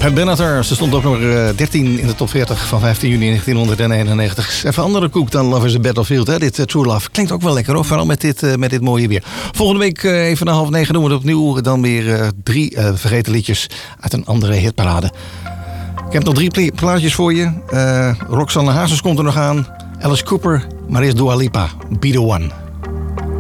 Pat Benatar, ze stond op nummer 13 in de top 40 van 15 juni 1991. Even andere koek dan Love is a Battlefield, hè? Dit True Love. Klinkt ook wel lekker, hoor. Vooral met dit mooie weer. Volgende week even na 8:30 doen we het opnieuw. Dan weer 3 vergeten liedjes uit een andere hitparade. Ik heb nog 3 plaatjes voor je. Roxanne Hazes komt er nog aan. Alice Cooper, maar eerst Dua Lipa. Be the One.